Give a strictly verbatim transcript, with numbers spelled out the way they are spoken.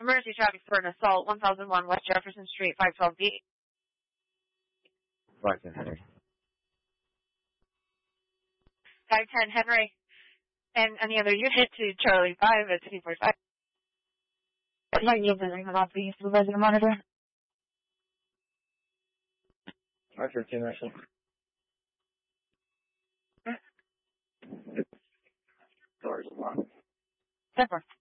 Emergency traffic for an assault, one thousand one West Jefferson Street, five twelve B. five ten Henry. five ten Henry. And any other unit to Charlie five at two forty-five. Might need the ring off the supervisor monitor. five thirteen actually. Doors locked. Separate.